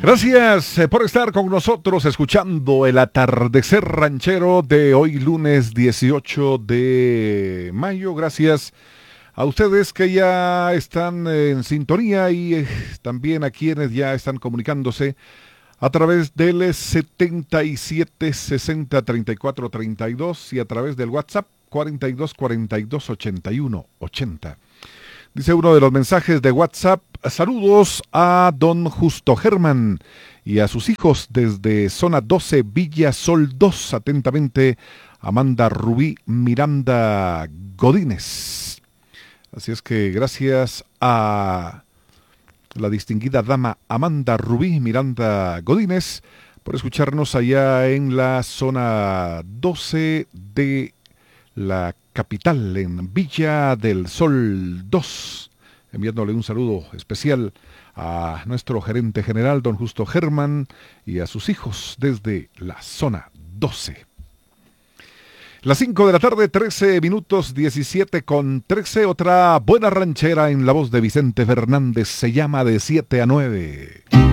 Gracias por estar con nosotros escuchando el atardecer ranchero de hoy lunes 18 de mayo. Gracias a ustedes que ya están en sintonía y también a quienes ya están comunicándose a través del 77 60 34 32 y a través del WhatsApp 42 42 81 80. Dice uno de los mensajes de WhatsApp: saludos a don Justo Germán y a sus hijos desde zona 12, Villa Sol 2. Atentamente, Amanda Rubí Miranda Godínez. Así es que gracias a la distinguida dama Amanda Rubí Miranda Godínez por escucharnos allá en la zona 12 de la capital, en Villa del Sol 2, enviándole un saludo especial a nuestro gerente general, don Justo Germán, y a sus hijos desde la zona 12. Las 5 de la tarde, 13 minutos, 17:13, otra buena ranchera en la voz de Vicente Fernández, se llama De 7 a 9.